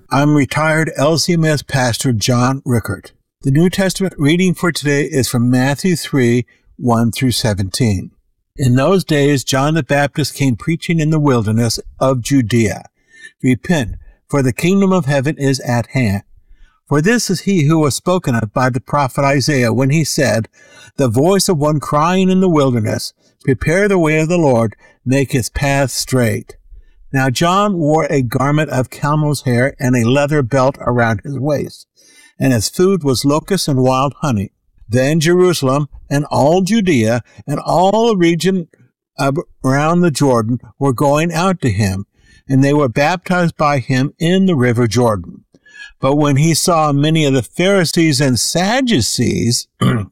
I'm retired LCMS pastor John Rickert. The New Testament reading for today is from Matthew 3, 1 through 17. In those days, John the Baptist came preaching in the wilderness of Judea. Repent, for the kingdom of heaven is at hand. For this is he who was spoken of by the prophet Isaiah when he said, the voice of one crying in the wilderness, prepare the way of the Lord, make his path straight. Now John wore a garment of camel's hair and a leather belt around his waist, and his food was locusts and wild honey. Then Jerusalem and all Judea and all the region around the Jordan were going out to him, and they were baptized by him in the river Jordan. But when he saw many of the Pharisees and Sadducees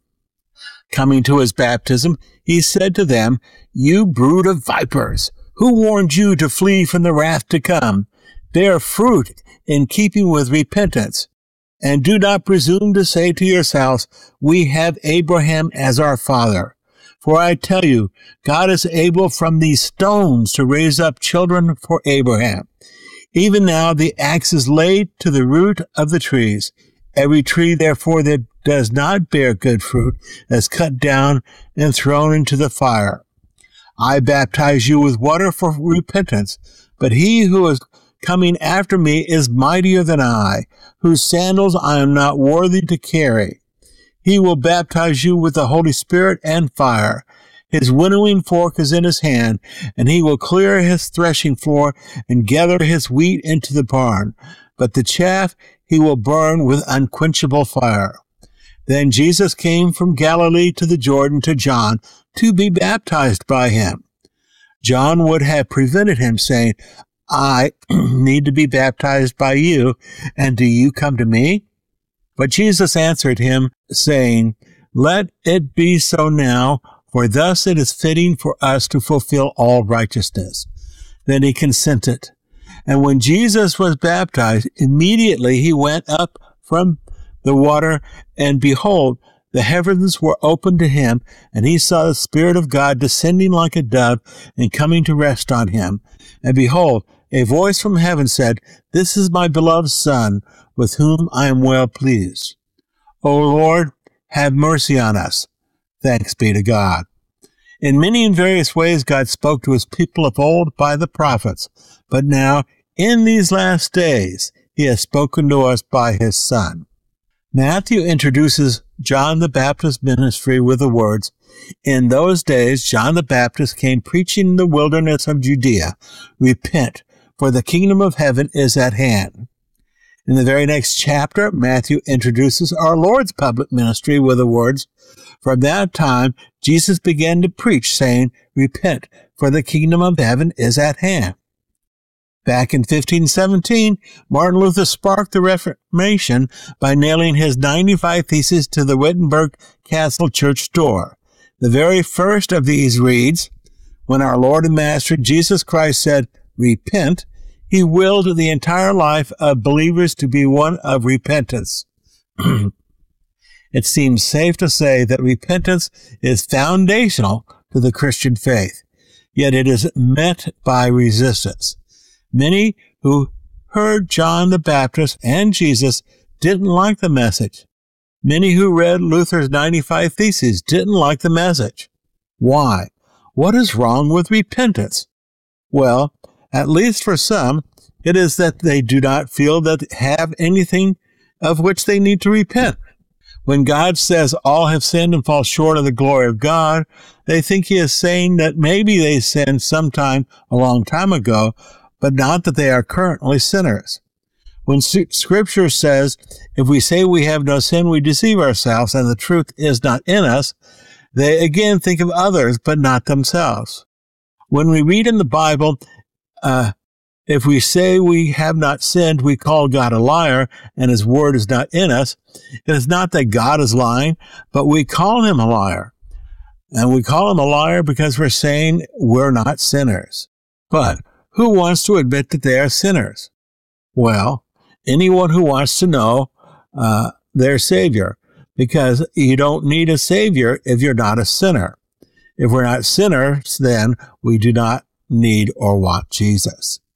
coming to his baptism, he said to them, you brood of vipers, who warned you to flee from the wrath to come? Bear fruit in keeping with repentance. And do not presume to say to yourselves, we have Abraham as our father. For I tell you, God is able from these stones to raise up children for Abraham. Even now the axe is laid to the root of the trees. Every tree, therefore, that does not bear good fruit is cut down and thrown into the fire. I baptize you with water for repentance, but he who is coming after me is mightier than I, whose sandals I am not worthy to carry. He will baptize you with the Holy Spirit and fire. His winnowing fork is in his hand, and he will clear his threshing floor and gather his wheat into the barn, but the chaff he will burn with unquenchable fire. Then Jesus came from Galilee to the Jordan to John to be baptized by him. John would have prevented him, saying, I need to be baptized by you, and do you come to me? But Jesus answered him, saying, let it be so now, for thus it is fitting for us to fulfill all righteousness. Then he consented. And when Jesus was baptized, immediately he went up from the water, and behold, the heavens were opened to him, and he saw the Spirit of God descending like a dove and coming to rest on him. And behold, a voice from heaven said, this is my beloved Son, with whom I am well pleased. O Lord, have mercy on us. Thanks be to God. In many and various ways God spoke to his people of old by the prophets, but now, in these last days, he has spoken to us by his Son. Matthew introduces John the Baptist's ministry with the words, in those days John the Baptist came preaching in the wilderness of Judea, repent, for the kingdom of heaven is at hand. In the very next chapter, Matthew introduces our Lord's public ministry with the words, from that time Jesus began to preach, saying, repent, for the kingdom of heaven is at hand. Back in 1517, Martin Luther sparked the Reformation by nailing his 95 Theses to the Wittenberg Castle church door. The very first of these reads, when our Lord and Master Jesus Christ said, repent, he willed the entire life of believers to be one of repentance. It seems safe to say that repentance is foundational to the Christian faith, yet it is met by resistance. Many who heard John the Baptist and Jesus didn't like the message. Many who read Luther's 95 Theses didn't like the message. Why? What is wrong with repentance? Well, at least for some, it is that they do not feel that they have anything of which they need to repent. When God says all have sinned and fall short of the glory of God, they think he is saying that maybe they sinned sometime a long time ago, but not that they are currently sinners. When Scripture says, if we say we have no sin, we deceive ourselves, and the truth is not in us, they again think of others, but not themselves. When we read in the Bible, if we say we have not sinned, we call God a liar, and his word is not in us, it is not that God is lying, but we call him a liar. And we call him a liar because we're saying we're not sinners. But who wants to admit that they are sinners? Well, anyone who wants to know their Savior, because you don't need a Savior if you're not a sinner. If we're not sinners, then we do not need or want Jesus.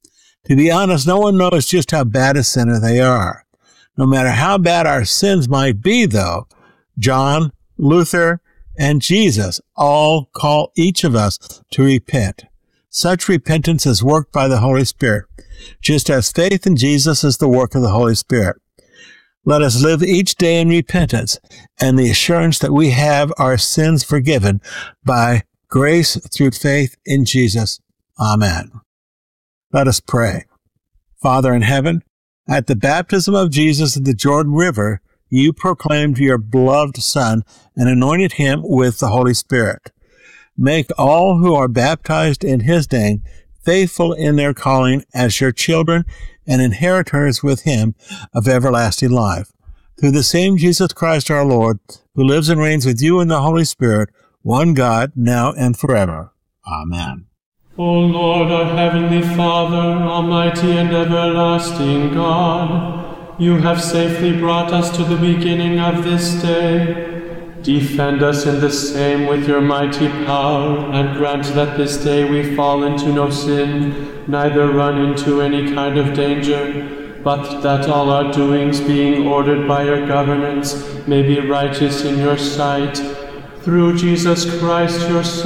To be honest, no one knows just how bad a sinner they are. No matter how bad our sins might be, though, John, Luther, and Jesus all call each of us to repent. Such repentance is worked by the Holy Spirit, just as faith in Jesus is the work of the Holy Spirit. Let us live each day in repentance and the assurance that we have our sins forgiven by grace through faith in Jesus. Amen. Let us pray. Father in heaven, at the baptism of Jesus in the Jordan River, you proclaimed your beloved Son and anointed him with the Holy Spirit. Make all who are baptized in his name faithful in their calling as your children and inheritors with him of everlasting life. Through the same Jesus Christ our Lord, who lives and reigns with you in the Holy Spirit, one God, now and forever. Amen. O Lord, our heavenly Father, almighty and everlasting God, you have safely brought us to the beginning of this day. Defend us in the same with your mighty power, and grant that this day we fall into no sin, neither run into any kind of danger, but that all our doings, being ordered by your governance, may be righteous in your sight. Through Jesus Christ, your Son,